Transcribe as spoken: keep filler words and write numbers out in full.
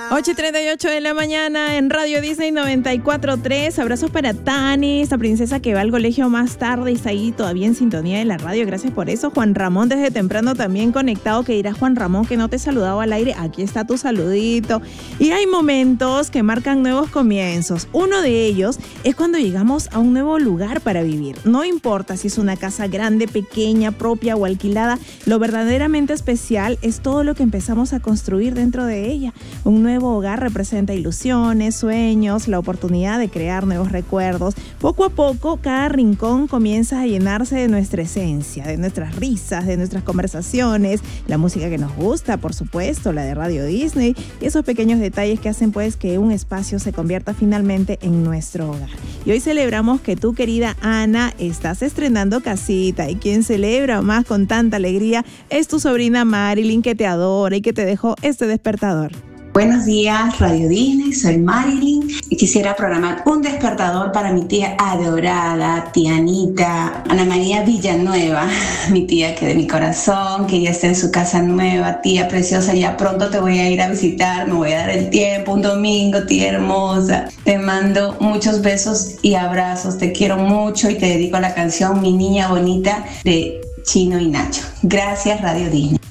ocho y treinta y ocho de la mañana en Radio Disney noventa y cuatro punto tres. Abrazos para Tani, esta princesa que va al colegio más tarde y está ahí todavía en sintonía de la radio. Gracias por eso. Juan Ramón desde temprano también conectado, que dirá Juan Ramón que no te he saludado al aire. Aquí está tu saludito. Y hay momentos que marcan nuevos comienzos. Uno de ellos es cuando llegamos a un nuevo lugar para vivir. No importa si es una casa grande, pequeña, propia o alquilada, lo verdaderamente especial es todo lo que empezamos a construir dentro de ella. Un nuevo hogar representa ilusiones, sueños, la oportunidad de crear nuevos recuerdos. Poco a poco, cada rincón comienza a llenarse de nuestra esencia, de nuestras risas, de nuestras conversaciones, la música que nos gusta, por supuesto, la de Radio Disney, y esos pequeños detalles que hacen pues que un espacio se convierta finalmente en nuestro hogar. Y hoy celebramos que tú, querida Ana, estás estrenando casita, y quien celebra más con tanta alegría es tu sobrina Marilyn, que te adora y que te dejó este despertador. Buenos días, Radio Disney, soy Marilyn y quisiera programar un despertador para mi tía adorada, tía Anita, Ana María Villanueva, mi tía que de mi corazón, que ya está en su casa nueva. Tía preciosa, ya pronto te voy a ir a visitar, me voy a dar el tiempo, un domingo, tía hermosa. Te mando muchos besos y abrazos, te quiero mucho y te dedico a la canción Mi Niña Bonita de Chino y Nacho. Gracias, Radio Disney.